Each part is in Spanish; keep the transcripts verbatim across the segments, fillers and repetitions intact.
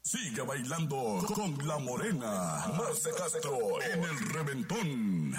Sigue bailando con la morena. Marce Castro en el reventón.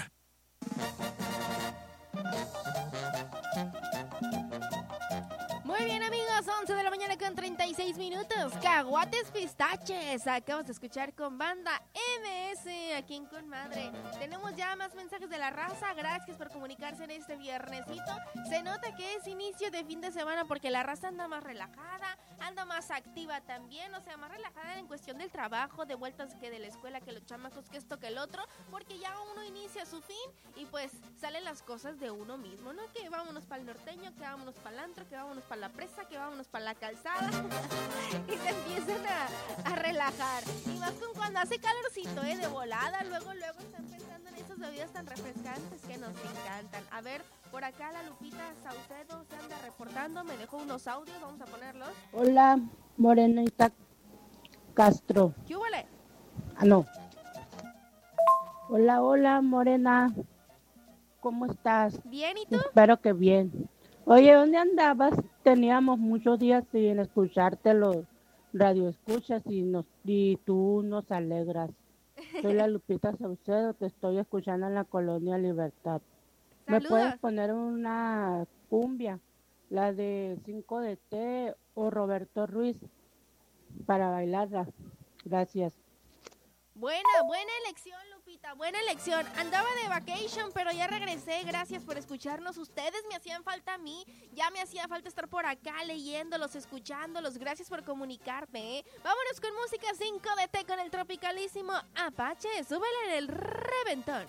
Muy bien, amigos, once de la mañana con treinta y seis minutos. Caguates Pistaches. Acabamos de escuchar con banda M S aquí en Con Madre. Tenemos ya más mensajes de la raza. Gracias por comunicarse en este viernesito. Se nota que es inicio de fin de semana porque la raza anda más relajada, anda más activa también. O sea, más relajada en cuestión del trabajo, de vueltas que de la escuela, que los chamacos, que esto, que el otro. Porque ya uno inicia su fin y pues salen las cosas de uno mismo, ¿no? Que vámonos para el norteño, que vámonos para el antro, que vámonos para la presa, que vámonos para la calzada y se empiezan a, a relajar. Y más con cuando hace calorcito, ¿eh? De volada, luego, luego están pensando en esas bebidas tan refrescantes que nos encantan. A ver, por acá la Lupita Saucedo se anda reportando, me dejó unos audios, vamos a ponerlos. Hola, Morenita Castro. ¿Qué huele? Ah, no. Hola, hola, Morena. ¿Cómo estás? Bien, ¿y tú? Espero que bien. Oye, ¿dónde andabas? Teníamos muchos días sin escucharte los radioescuchas y, nos, y tú nos alegras. Soy la Lupita Saucedo, te estoy escuchando en la Colonia Libertad. ¿Me Saludos. puedes poner una cumbia? La de cinco de té o Roberto Ruiz para bailarla. Gracias. Buena, buena elección, Lupita, buena elección. Andaba de vacation, pero ya regresé. Gracias por escucharnos. Ustedes me hacían falta a mí. Ya me hacía falta estar por acá leyéndolos, escuchándolos. Gracias por comunicarte, ¿eh? Vámonos con música cinco de té con el tropicalísimo Apache. Súbele en el reventón.